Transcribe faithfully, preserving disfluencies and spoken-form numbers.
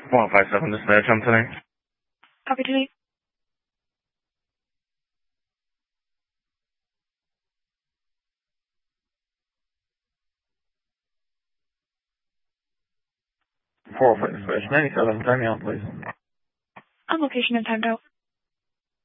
one five seven dispatch on today. Copy today. four oh five dispatch, ninety-seven, turn me on, please. On location and timed out.